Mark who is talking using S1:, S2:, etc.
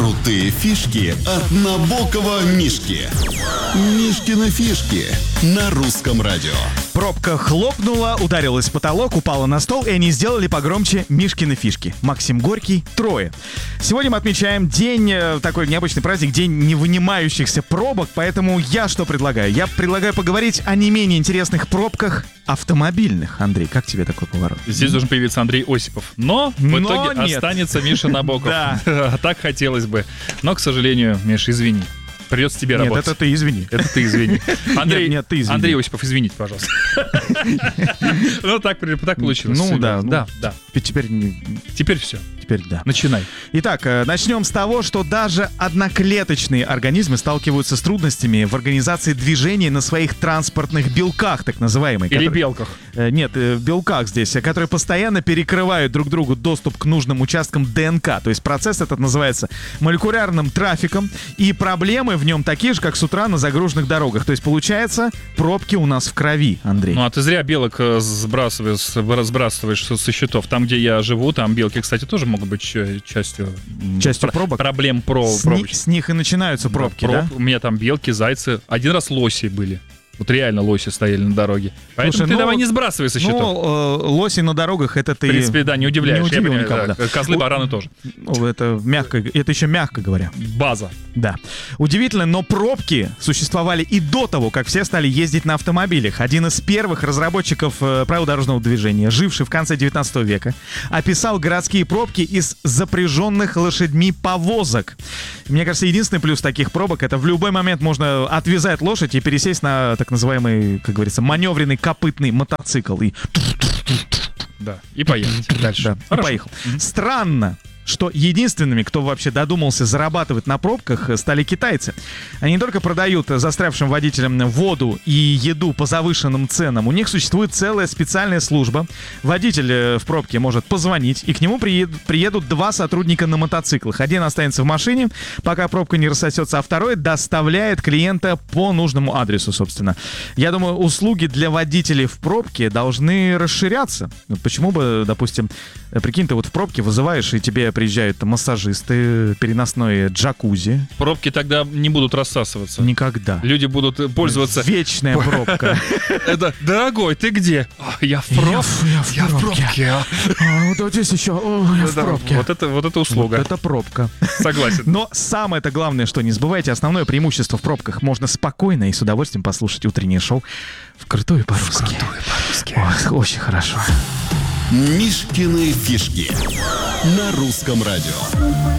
S1: Крутые фишки от Набокова Мишки. Мишкины фишки на русском радио.
S2: Пробка хлопнула, ударилась в потолок, упала на стол, и они сделали погромче Мишкины фишки. Максим Горький, трое. Сегодня мы отмечаем день, такой необычный праздник, день невынимающихся пробок, поэтому я что предлагаю? Я предлагаю поговорить о не менее интересных пробках автомобильных. Андрей, как тебе такой поворот?
S3: Здесь должен появиться Андрей Осипов. Но в итоге
S2: нет.
S3: Останется Миша Набоков.
S2: Да.
S3: Так хотелось бы. Но, к сожалению, Миш, извини. Придется тебе
S2: Нет,
S3: работать.
S2: это ты извини.
S3: Это ты извини. Андрей,
S2: Нет, ты извини.
S3: Андрей Осипов, извините, пожалуйста. Ну, так получилось.
S2: Ну, да.
S3: Да.
S2: Теперь
S3: все.
S2: Теперь да.
S3: Начинай.
S2: Итак, начнем с того, что даже одноклеточные организмы сталкиваются с трудностями в организации движения на своих транспортных белках, так называемых.
S3: Или белках.
S2: Нет, белках здесь, которые постоянно перекрывают друг другу доступ к нужным участкам ДНК. То есть процесс этот называется молекулярным трафиком, и проблемы в нем такие же, как с утра на загруженных дорогах. То есть получается, пробки у нас в крови, Андрей.
S3: Ну, а ты зря белок сбрасываешь со счетов. Там, где я живу, там белки, кстати, тоже могут быть частью
S2: пробок?
S3: Проблем пробок.
S2: С них и начинаются пробки, да?
S3: У меня там белки, зайцы. Один раз лоси были. Вот реально лоси стояли на дороге. Поэтому
S2: Слушай,
S3: ты давай не сбрасывай со счетов.
S2: Лоси на дорогах, это ты...
S3: В принципе, да, не удивляешь.
S2: Не удивил
S3: Я
S2: никого,
S3: понимаю,
S2: да.
S3: Козлы, бараны тоже.
S2: Это еще мягко говоря.
S3: База.
S2: Да. Удивительно, но пробки существовали и до того, как все стали ездить на автомобилях. Один из первых разработчиков правил дорожного движения, живший в конце 19 века, описал городские пробки из запряженных лошадьми повозок. Мне кажется, единственный плюс таких пробок — это в любой момент можно отвязать лошадь и пересесть на так называемый, как говорится, маневренный копытный мотоцикл.
S3: Да, и поехать дальше.
S2: Да, и поехал. Странно, что единственными, кто вообще додумался зарабатывать на пробках, стали китайцы. Они не только продают застрявшим водителям воду и еду по завышенным ценам, у них существует целая специальная служба. Водитель в пробке может позвонить, и к нему приедут два сотрудника на мотоциклах. Один останется в машине, пока пробка не рассосется, а второй доставляет клиента по нужному адресу, собственно. Я думаю, услуги для водителей в пробке должны расширяться. Почему бы, допустим, прикинь, ты вот в пробке вызываешь, и тебе приезжают массажисты, переносной джакузи.
S3: Пробки тогда не будут рассасываться.
S2: Никогда.
S3: Люди будут пользоваться...
S2: Вечная пробка.
S3: Это, дорогой, ты где? Я в пробке.
S2: Вот здесь еще, я в пробке.
S3: Вот это услуга.
S2: Это пробка.
S3: Согласен.
S2: Но самое-то главное, что не забывайте, основное преимущество в пробках. Можно спокойно и с удовольствием послушать утреннее шоу «Вкрутую по-русски». Очень хорошо.
S1: Мишкины фишки на русском радио.